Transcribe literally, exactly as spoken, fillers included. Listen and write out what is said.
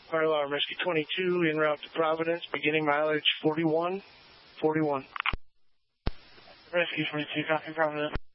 Fire alarm, Rescue twenty-two, en route to Providence, beginning mileage forty-one forty-one. Rescue twenty-two, copy Providence.